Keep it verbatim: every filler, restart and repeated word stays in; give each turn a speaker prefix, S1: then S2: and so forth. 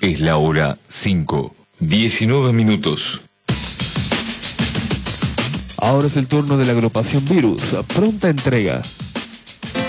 S1: Es la hora cinco, diecinueve minutos.
S2: Ahora es el turno de la agrupación Virus. Pronta entrega.